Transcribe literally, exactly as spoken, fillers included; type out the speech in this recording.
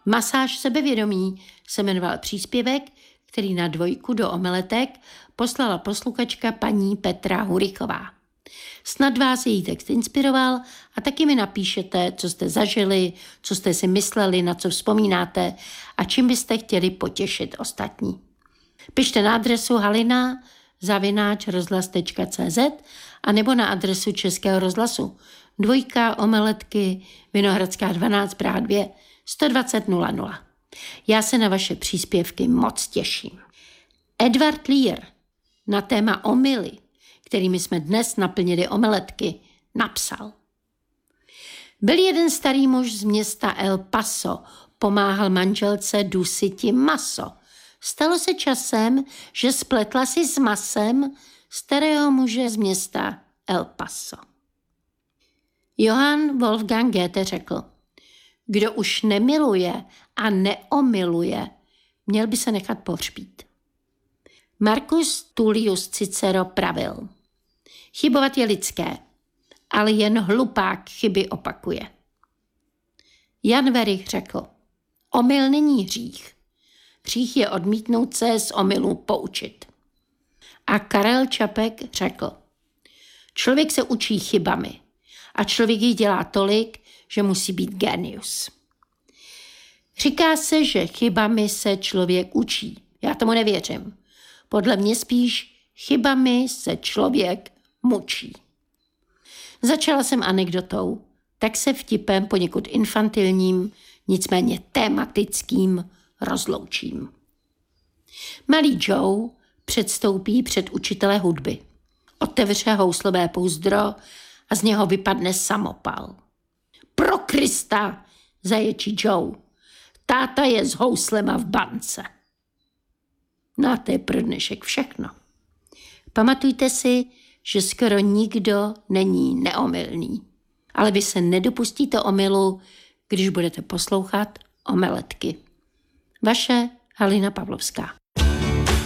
Masáž sebevědomí se jmenoval příspěvek, který na dvojku do omeletek poslala posluchačka paní Petra Hurichová. Snad vás její text inspiroval a taky mi napíšete, co jste zažili, co jste si mysleli, na co vzpomínáte a čím byste chtěli potěšit ostatní. Pište na adresu halina zavináč rozhlas tečka cé zet a nebo na adresu Českého rozhlasu dvojka omeletky Vinohradská dvanáct Praha dva sto dvacet nula nula. Já se na vaše příspěvky moc těším. Edward Lear na téma omyly, kterými jsme dnes naplnili omeletky, napsal. Byl jeden starý muž z města El Paso, pomáhal manželce dusiti maso. Stalo se časem, že spletla si s masem starého muže z města El Paso. Johann Wolfgang Goethe řekl, kdo už nemiluje a neomiluje, měl by se nechat pohřbít. Marcus Tullius Cicero pravil, chybovat je lidské, ale jen hlupák chyby opakuje. Jan Werich řekl, omyl není hřích. Hřích je odmítnout se z omylu poučit. A Karel Čapek řekl, člověk se učí chybami a člověk jich dělá tolik, že musí být génius. Říká se, že chybami se člověk učí. Já tomu nevěřím. Podle mě spíš chybami se člověk mučí. Začala jsem anekdotou, tak se vtipem poněkud infantilním, nicméně tematickým rozloučím. Malý Joe předstoupí před učitele hudby. Otevře houslové pouzdro a z něho vypadne samopal. Pro Krista, zaječí Joe, táta je s houslema v bance. No a to je pro dnešek všechno. Pamatujte si, že skoro nikdo není neomylný. Ale vy se nedopustíte omylu, když budete poslouchat omeletky. Vaše Halina Pavlovská.